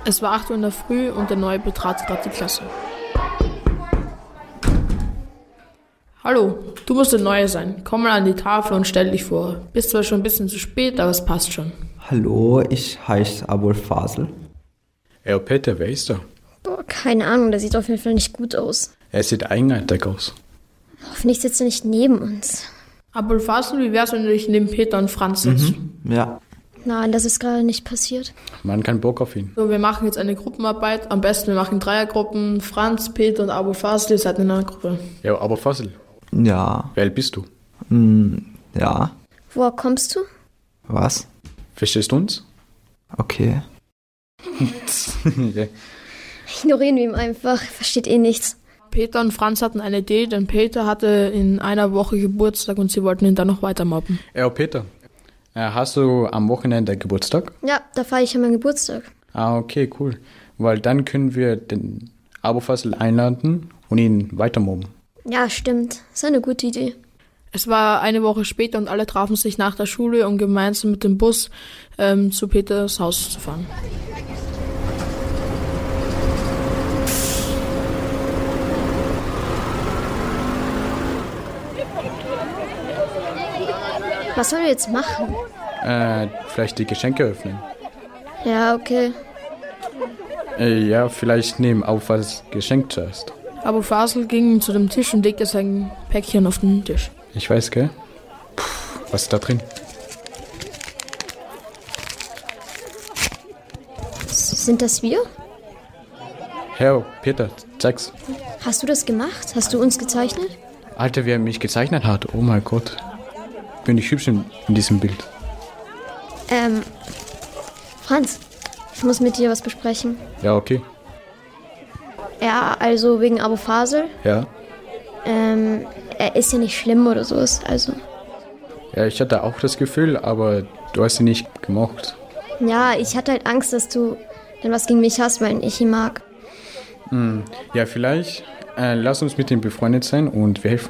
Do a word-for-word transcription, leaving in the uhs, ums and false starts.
Es war acht Uhr in der Früh und der Neue betrat gerade die Klasse. Hallo, du musst der Neue sein. Komm mal an die Tafel und stell dich vor. Bist zwar schon ein bisschen zu spät, aber es passt schon. Hallo, ich heiße Abul Fasel. Ja, Peter, wer ist er? Boah, keine Ahnung, der sieht auf jeden Fall nicht gut aus. Er sieht eigenartig aus. Hoffentlich sitzt er nicht neben uns. Abul Fasel, wie wär's, wenn du dich neben Peter und Franz sitzt? Mhm, ja. Nein, das ist gerade nicht passiert. Man kann Bock auf ihn. So, wir machen jetzt eine Gruppenarbeit. Am besten, wir machen Dreiergruppen. Franz, Peter und Abul Fasel, ihr seid in einer Gruppe. Ja, aber Fassel, Ja. wer bist du? Mm, ja. Woher kommst du? Was? Verstehst du uns? Okay. Ja. Ignorieren wir ihn einfach, versteht eh nichts. Peter und Franz hatten eine Idee, denn Peter hatte in einer Woche Geburtstag und sie wollten ihn dann noch weiter mobben. Ja, Peter, äh, hast du am Wochenende Geburtstag? Ja, da feiere ich ja meinen Geburtstag. Ah, okay, cool. Weil dann können wir den Abu Fassel einladen und ihn weiter mobben. Ja, stimmt. Ist eine gute Idee. Es war eine Woche später und alle trafen sich nach der Schule, um gemeinsam mit dem Bus ähm, zu Peters Haus zu fahren. Was sollen wir jetzt machen? Äh, vielleicht die Geschenke öffnen. Ja, okay. Äh, ja, vielleicht nehmen auf was Geschenk zuerst. Abul Fasel ging zu dem Tisch und legte sein Päckchen auf den Tisch. Ich weiß, gell? Puh, was ist da drin? S- Sind das wir? Herr Peter, zeig's. Hast du das gemacht? Hast du uns gezeichnet? Alter, wer mich gezeichnet hat, oh mein Gott. Bin ich hübsch in, in diesem Bild. Ähm, Franz, ich muss mit dir was besprechen. Ja, okay. Ja, also wegen Abu Fasel. Ja. Ähm, er ist ja nicht schlimm oder so, also. Ja, ich hatte auch das Gefühl, aber du hast ihn nicht gemocht. Ja, ich hatte halt Angst, dass du dann was gegen mich hast, weil ich ihn mag. Hm. Ja, vielleicht äh, lass uns mit ihm befreundet sein und wir helfen